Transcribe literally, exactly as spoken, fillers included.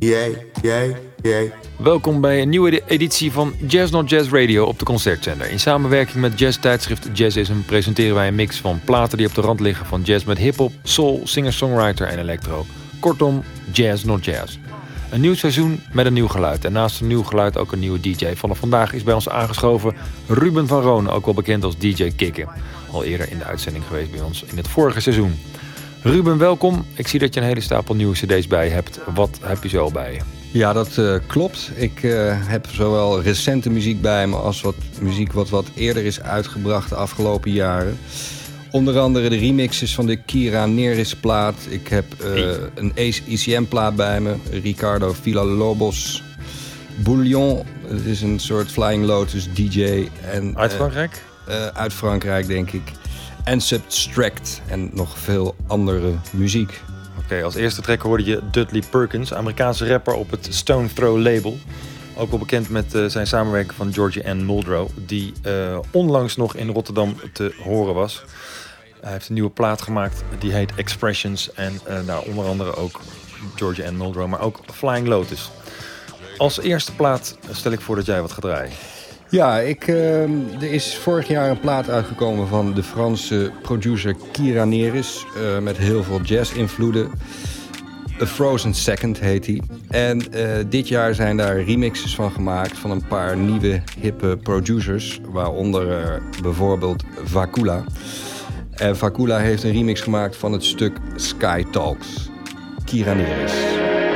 Yay, yay, yay. Welkom bij een nieuwe editie van Jazz Not Jazz Radio op de Concertzender. In samenwerking met jazztijdschrift Jazzism presenteren wij een mix van platen die op de rand liggen van jazz met hip-hop, soul, singer-songwriter en electro. Kortom, Jazz Not Jazz. Een nieuw seizoen met een nieuw geluid. En naast een nieuw geluid ook een nieuwe D J. Vanaf vandaag is bij ons aangeschoven Ruben van Roon, ook wel bekend als D J Kikken. Al eerder in de uitzending geweest bij ons in het vorige seizoen. Ruben, welkom. Ik zie dat je een hele stapel nieuwe cd's bij hebt. Wat heb je zo bij je? Ja, dat uh, klopt. Ik uh, heb zowel recente muziek bij me als wat muziek wat wat eerder is uitgebracht de afgelopen jaren. Onder andere de remixes van de Kira Neris plaat. Ik heb uh, een E C M plaat bij me. Ricardo Villalobos. Bouillon. Het is een soort Flying Lotus D J. En, uit Frankrijk? Uh, uh, uit Frankrijk, denk ik. En Substract. En nog veel andere muziek. Oké, okay, als eerste track hoorde je Dudley Perkins, Amerikaanse rapper op het Stone Throw label. Ook wel bekend met uh, zijn samenwerking van Georgie Ann Muldrow, die uh, onlangs nog in Rotterdam te horen was. Hij heeft een nieuwe plaat gemaakt, die heet Expressions. En uh, nou, onder andere ook Georgie Ann Muldrow, maar ook Flying Lotus. Als eerste plaat stel ik voor dat jij wat gaat draaien. Ja, ik, uh, er is vorig jaar een plaat uitgekomen van de Franse producer Kira Neris. Uh, met heel veel jazz-invloeden. A Frozen Second heet hij. En uh, dit jaar zijn daar remixes van gemaakt van een paar nieuwe hippe producers. Waaronder uh, bijvoorbeeld Vakula. En Vakula heeft een remix gemaakt van het stuk Sky Talks. Kira Neris.